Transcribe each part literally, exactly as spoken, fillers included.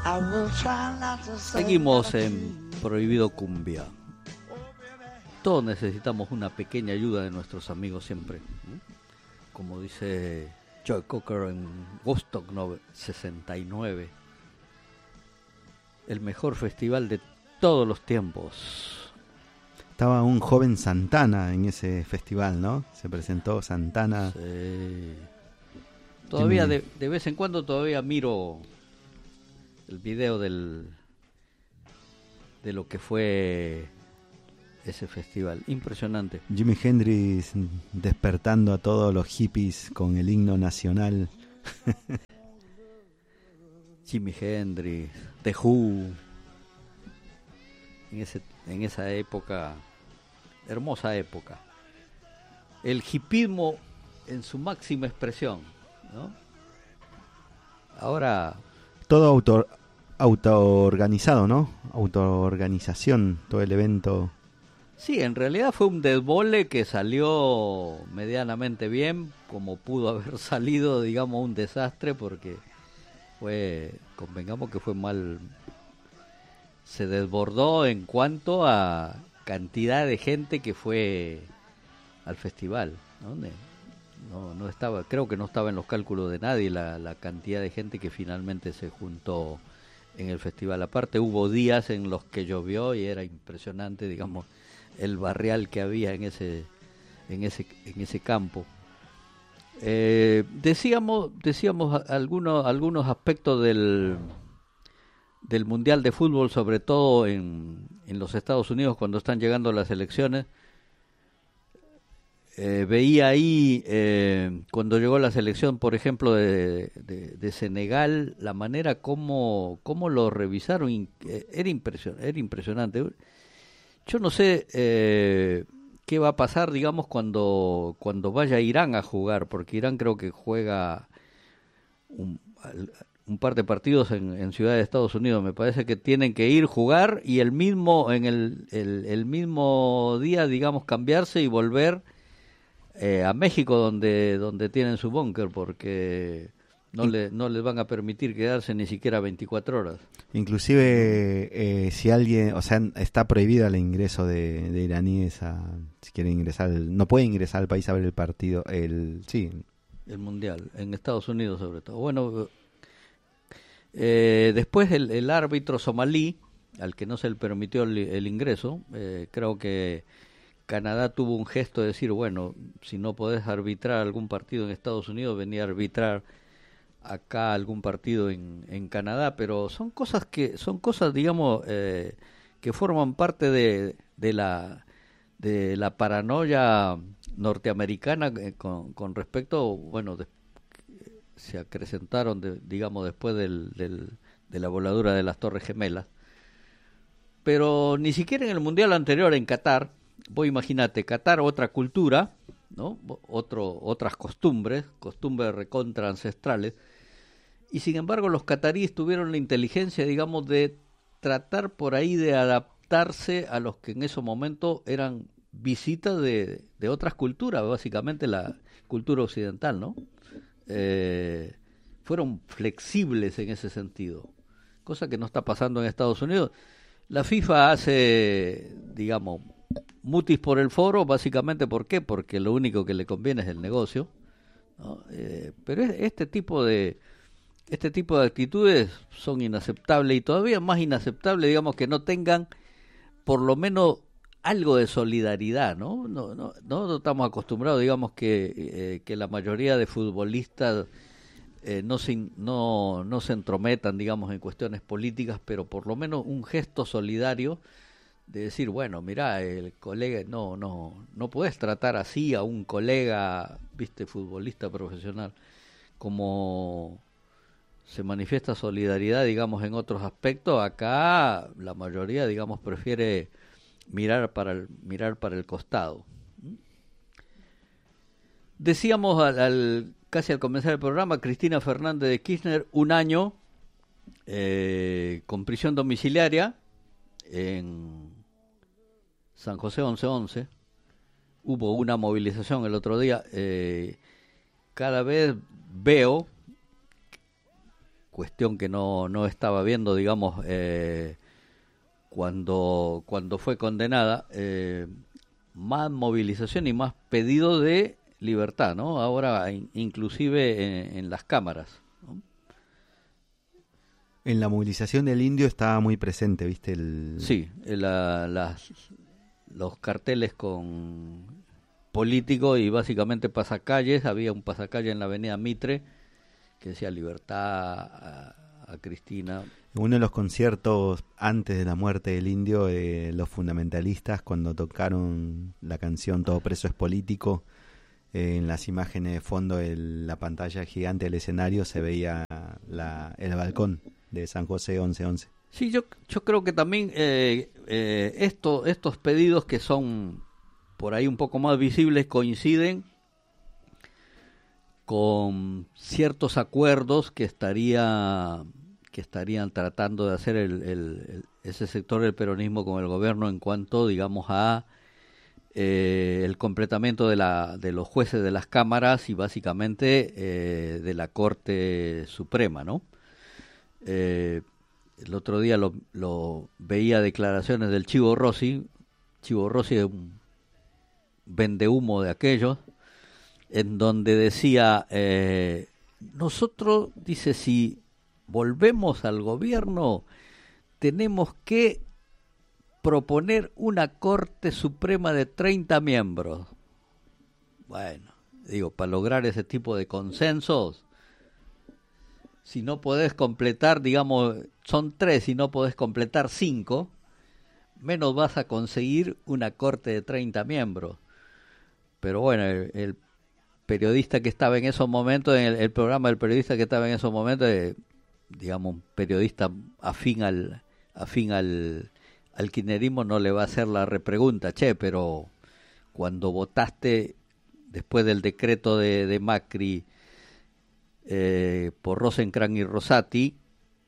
Seguimos en Prohibido Cumbia. Todos necesitamos una pequeña ayuda de nuestros amigos siempre, ¿no? Como dice Joe Cocker en Woodstock sesenta y nueve, el mejor festival de todos los tiempos. Estaba un joven Santana en ese festival, ¿no? Se presentó Santana. Sí. Todavía de, de vez en cuando todavía miro el video del de lo que fue ese festival. Impresionante. Jimi Hendrix despertando a todos los hippies con el himno nacional. Jimi Hendrix, The Who. En, ese, en esa época, hermosa época. El hipismo en su máxima expresión, ¿no? Ahora... Todo auto, autoorganizado, ¿no? Autoorganización, todo el evento. Sí, en realidad fue un desbole que salió medianamente bien, como pudo haber salido, digamos, un desastre, porque fue, convengamos que fue mal, se desbordó en cuanto a cantidad de gente que fue al festival, ¿no? No, no estaba, creo que no estaba en los cálculos de nadie la, la cantidad de gente que finalmente se juntó en el festival. Aparte hubo días en los que llovió y era impresionante, digamos, el barrial que había en ese en ese en ese campo. Eh, decíamos decíamos algunos algunos aspectos del del mundial de fútbol, sobre todo en en los Estados Unidos cuando están llegando las elecciones. Eh, veía ahí, eh, cuando llegó la selección, por ejemplo, de, de, de Senegal, la manera como, como lo revisaron, in, eh, era, impresion, era impresionante. Yo no sé eh, qué va a pasar, digamos, cuando, cuando vaya Irán a jugar, porque Irán creo que juega un, un par de partidos en, en Ciudad de Estados Unidos. Me parece que tienen que ir, jugar y el mismo, en el, el, el mismo día, digamos, cambiarse y volver Eh, a México, donde donde tienen su búnker, porque no le no les van a permitir quedarse ni siquiera veinticuatro horas. Inclusive eh, si alguien, o sea, está prohibido el ingreso de, de iraníes a, si quieren ingresar, no puede ingresar al país a ver el partido, el sí, el mundial en Estados Unidos sobre todo. Bueno, eh, después el, el árbitro somalí, al que no se le permitió el, el ingreso, eh, creo que Canadá tuvo un gesto de decir, bueno, si no podés arbitrar algún partido en Estados Unidos, venía a arbitrar acá algún partido en, en Canadá, pero son cosas que, son cosas, digamos, eh, que forman parte de, de la de la paranoia norteamericana eh, con, con respecto, bueno, de, se acrecentaron, de, digamos, después del, del, de la voladura de las Torres Gemelas, pero ni siquiera en el Mundial anterior en Qatar, vos imaginate, Qatar, otra cultura, ¿no? Otro, otras costumbres, costumbres recontra ancestrales, y sin embargo los cataríes tuvieron la inteligencia, digamos, de tratar por ahí de adaptarse a los que en ese momento eran visitas de, de otras culturas, básicamente la cultura occidental, ¿no? Eh, fueron flexibles en ese sentido, cosa que no está pasando en Estados Unidos. La FIFA hace, digamos, mutis por el foro, básicamente, ¿por qué? Porque lo único que le conviene es el negocio, ¿no? Eh, pero este tipo de este tipo de actitudes son inaceptables, y todavía más inaceptable, digamos, que no tengan por lo menos algo de solidaridad, ¿no? No, no, no estamos acostumbrados, digamos, que, eh, que la mayoría de futbolistas eh, no, se, no, no se entrometan, digamos, en cuestiones políticas, pero por lo menos un gesto solidario de decir, bueno, mirá, el colega, no, no, no podés tratar así a un colega, viste, futbolista profesional, como se manifiesta solidaridad, digamos, en otros aspectos. Acá la mayoría, digamos, prefiere mirar para el, mirar para el costado. Decíamos al, al casi al comenzar el programa, Cristina Fernández de Kirchner, un año eh, con prisión domiciliaria en San José once once. Hubo una movilización el otro día. Eh, cada vez veo, cuestión que no, no estaba viendo, digamos, eh, cuando, cuando fue condenada, eh, más movilización y más pedido de libertad, ¿no? Ahora in, inclusive en, en las cámaras, ¿no? En la movilización del indio estaba muy presente, ¿viste? El... Sí, la, las, los carteles con políticos y básicamente pasacalles. Había un pasacalle en la avenida Mitre que decía libertad a, a Cristina. En uno de los conciertos antes de la muerte del indio, eh, los fundamentalistas, cuando tocaron la canción Todo preso es político, eh, en las imágenes de fondo de la pantalla gigante del escenario se veía la, el balcón de San José once once. Sí, yo, yo creo que también eh, eh, esto, estos pedidos que son por ahí un poco más visibles coinciden con ciertos acuerdos que estaría que estarían tratando de hacer el, el, el, ese sector del peronismo con el gobierno en cuanto, digamos, a eh, el completamiento de la de los jueces de las cámaras y básicamente eh, de la Corte Suprema, ¿no? Eh, el otro día lo, lo veía declaraciones del Chivo Rossi. Chivo Rossi es un vendehumo de aquellos, en donde decía, eh, nosotros, dice, si volvemos al gobierno, tenemos que proponer una Corte Suprema de treinta miembros. Bueno, digo, para lograr ese tipo de consensos, si no podés completar, digamos, son tres, si no podés completar cinco, menos vas a conseguir una Corte de treinta miembros. Pero bueno, el, el periodista que estaba en esos momentos, en el, el programa del periodista que estaba en esos momentos, eh, digamos, un periodista afín al afín al, al kirchnerismo, no le va a hacer la repregunta, che, pero cuando votaste después del decreto de, de Macri eh, por Rosenkrantz y Rosati,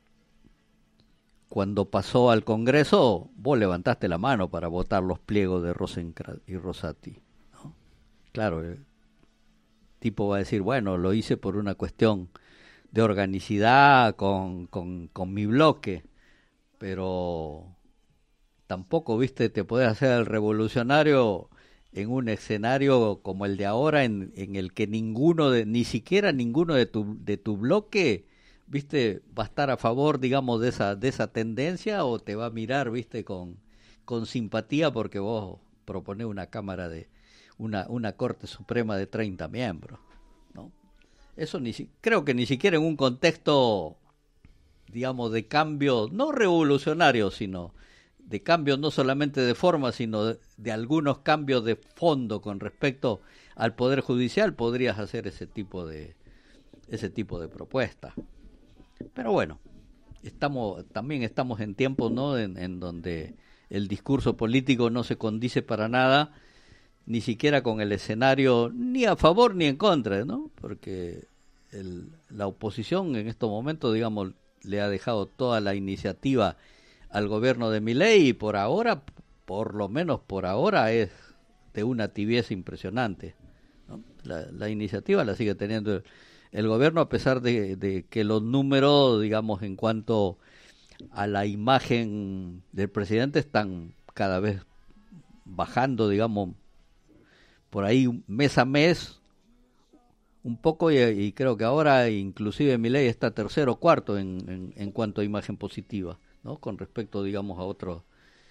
cuando pasó al Congreso, vos levantaste la mano para votar los pliegos de Rosenkrantz y Rosati, ¿no? Claro, el tipo va a decir, bueno, lo hice por una cuestión de organicidad con, con, con mi bloque, pero tampoco, viste, te podés hacer el revolucionario en un escenario como el de ahora, en, en el que ninguno, de, ni siquiera ninguno de tu, de tu bloque, viste, va a estar a favor, digamos, de esa, de esa tendencia, o te va a mirar, viste, con, con simpatía porque vos proponés una cámara de, una, una Corte Suprema de treinta miembros, ¿no? Eso ni si, creo que ni siquiera en un contexto, digamos, de cambio, no revolucionario, sino de cambios no solamente de forma, sino de, de algunos cambios de fondo con respecto al Poder Judicial, podrías hacer ese tipo de ese tipo de propuesta. Pero bueno, estamos también estamos en tiempos, ¿no?, en, en donde el discurso político no se condice para nada, ni siquiera con el escenario ni a favor ni en contra, ¿no? Porque el, la oposición en estos momentos, digamos, le ha dejado toda la iniciativa al gobierno de Milei y por ahora, por lo menos por ahora, es de una tibieza impresionante, ¿no? La, la iniciativa la sigue teniendo el, el gobierno, a pesar de, de que los números, digamos, en cuanto a la imagen del presidente están cada vez bajando, digamos, por ahí mes a mes un poco, y, y creo que ahora inclusive Milei está tercero o cuarto en, en, en cuanto a imagen positiva, ¿no? Con respecto, digamos, a otros.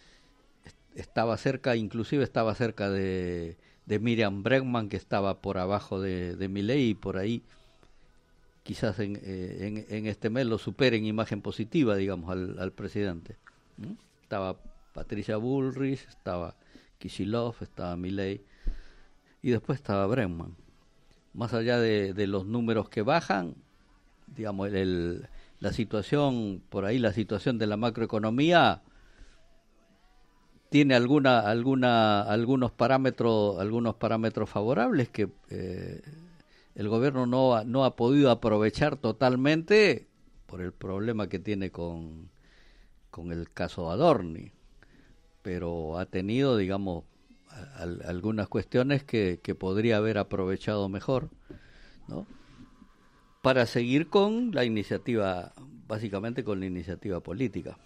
Estaba cerca, inclusive estaba cerca de, de Miriam Bregman, que estaba por abajo de, de Milei, y por ahí quizás en, eh, en, en este mes lo superen imagen positiva, digamos, al, al presidente, ¿no? Estaba Patricia Bullrich, estaba Kicillof, estaba Milei, y después estaba Bregman. Más allá de, de los números que bajan, digamos, el, el, la situación, por ahí la situación de la macroeconomía tiene alguna, alguna, algunos parámetros, algunos parámetros favorables que eh, el gobierno no ha, no ha podido aprovechar totalmente por el problema que tiene con, con el caso Adorni, pero ha tenido, digamos, Al, algunas cuestiones que, que podría haber aprovechado mejor, ¿no? para seguir con la iniciativa, básicamente con la iniciativa política.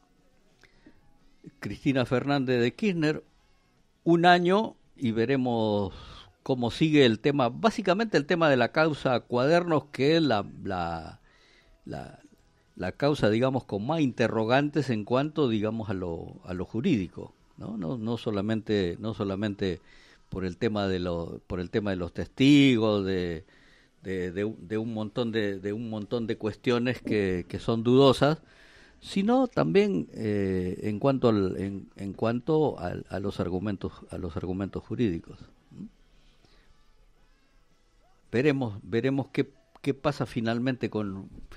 Cristina Fernández de Kirchner, un año y veremos cómo sigue el tema, básicamente el tema de la causa Cuadernos, que es la, la, la, la causa, digamos, con más interrogantes en cuanto, digamos, a lo, a lo jurídico, ¿no? No, no solamente, no solamente por el tema de los, por el tema de los testigos, de, de, de, de un montón de, de un montón de cuestiones que, que son dudosas, sino también eh, en cuanto al, en, en cuanto a, a los argumentos a los argumentos jurídicos. Veremos veremos qué qué pasa finalmente con